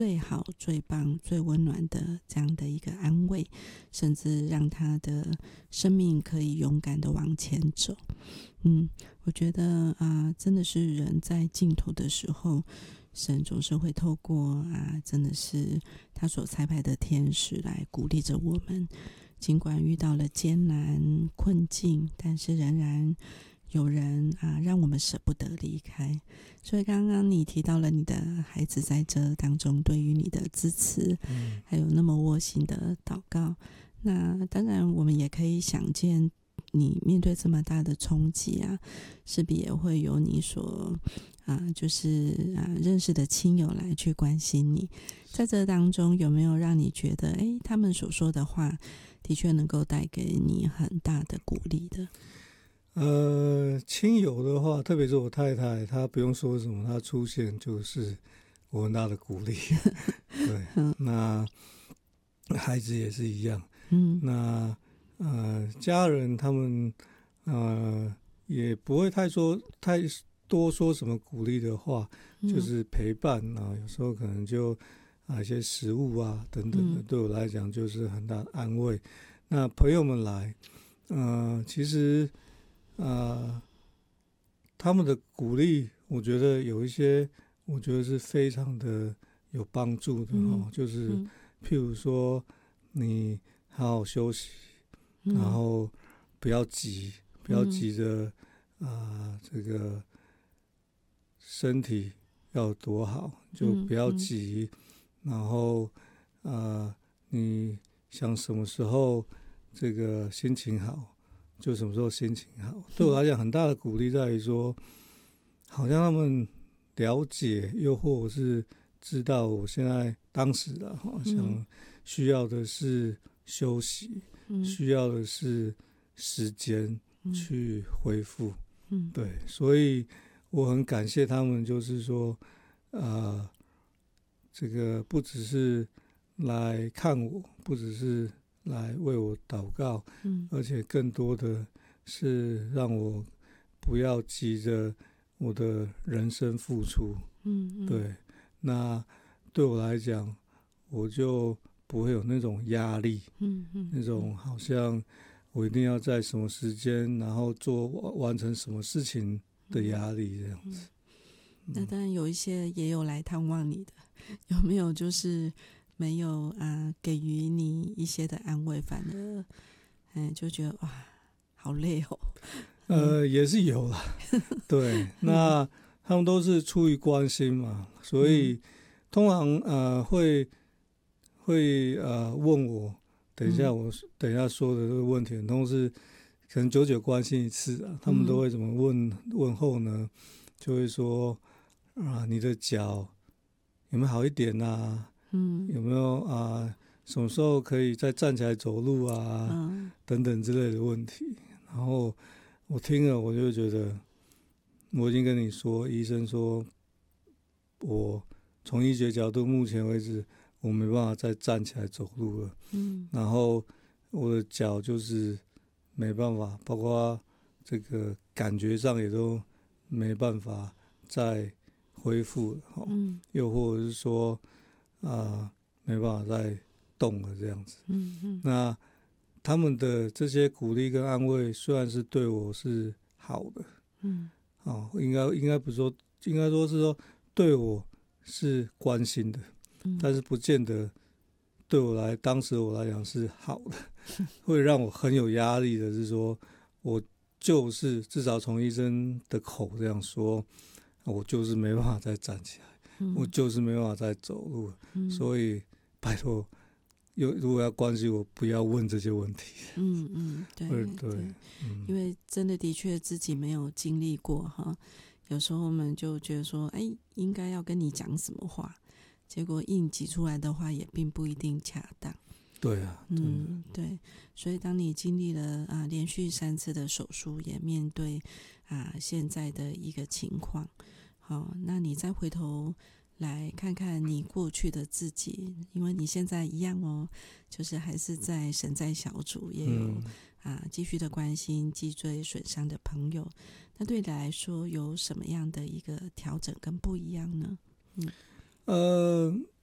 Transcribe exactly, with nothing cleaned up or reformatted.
最好、最棒、最温暖的这样的一个安慰，甚至让他的生命可以勇敢的往前走。嗯，我觉得啊、呃，真的是人在尽头的时候，神总是会透过啊，真的是他所差派的天使来鼓励着我们。尽管遇到了艰难困境，但是仍然有人啊，让我们舍不得离开。所以刚刚你提到了你的孩子在这当中对于你的支持， 嗯， 还有那么窝心的祷告。那当然我们也可以想见，你面对这么大的冲击啊，势必也会有你所啊，就是啊认识的亲友来去关心你。在这当中有没有让你觉得，哎，他们所说的话的确能够带给你很大的鼓励的？ 呃，亲友的话，特别是我太太，她不用说什么，她出现就是我很大的鼓励。对，那孩子也是一样。 嗯， 那呃，家人他们呃也不会太说太多说什么鼓励的话， 嗯就是陪伴啊，有时候可能就啊一些食物啊等等的， 嗯对我来讲就是很大的安慰。那朋友们来，呃，其实呃他们的鼓励，我觉得有一些，我觉得是非常的有帮助的嗯哦，就是嗯譬如说你好好休息， 嗯然后不要急，不要嗯急着啊、呃这个身体要有多好，就嗯不要嗯急。然后呃，你想什么时候这个心情好，就什么时候心情好。对我来讲，很大的鼓励在于说，好像他们了解，又或者是知道我现在当时的好像需要的是休息， 嗯需要的是时间去恢复。 嗯对，所以我很感谢他们，就是说，呃，这个不只是来看我，不只是来为我祷告， 嗯而且更多的是让我不要急着我的人生付出。 嗯嗯， 对，那对我来讲，我就不会有那种压力， 嗯嗯那种好像我一定要在什么时间，然后做完成什么事情的压力这样子。 那当然有一些也有来探望你的，有没有就是没有啊给予你一些的安慰，反而哎就觉得哇好累哦。 呃，也是有啦，对，那他们都是出于关心嘛，所以通常呃会会呃问我，等一下我等一下说的这个问题，都是可能久久关心一次啊，他们都会怎么问问候呢？就会说啊，你的脚有没有好一点啊？ 嗯有没有啊？什么时候可以再站起来走路啊？ 嗯等等之类的问题。然后我听了，我就觉得，我已经跟你说，医生说，我从医学角度，目前为止我没办法再站起来走路了。 嗯然后我的脚就是没办法，包括这个感觉上也都没办法再恢复了。 嗯又或者是说，啊、呃，没办法再动了这样子。 嗯嗯那他们的这些鼓励跟安慰，虽然是对我是好的， 嗯哦，应该应该不是说，应该说是说对我是关心的， 嗯但是不见得对我来当时我来讲是好的，会让我很有压力的是说，我就是至少从医生的口这样说，我就是没办法再站起来， 嗯我就是没办法再走路， 嗯所以拜托。有如果要关心我，不要问这些问题。 嗯嗯，对对对， 嗯， 因为真的的确自己没有经历过哈，有时候我们就觉得说，哎，应该要跟你讲什么话，结果硬挤出来的话也并不一定恰当。 对啊， 嗯，对，所以当你经历了啊连续三次的手术，也面对啊现在的一个情况，好，那你再回头来看看你过去的自己，因为你现在一样哦，就是还是在神在小组，也有、 嗯、 啊继续的关心脊椎损伤的朋友，那对你来说有什么样的一个调整跟不一样呢？ 呃，